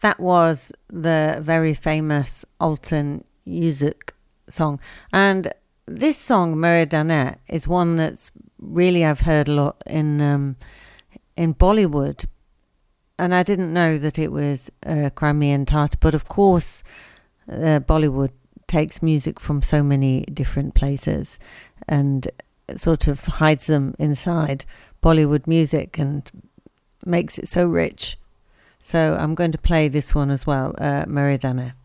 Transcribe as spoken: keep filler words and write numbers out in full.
that was the very famous Alton Music song. And this song, Meridanette, is one that's really I've heard a lot in um, in Bollywood. And I didn't know that it was uh, Crimean Tartar. But of course, uh, Bollywood takes music from so many different places and sort of hides them inside Bollywood music and makes it so rich. So I'm going to play this one as well, uh, Meridanette.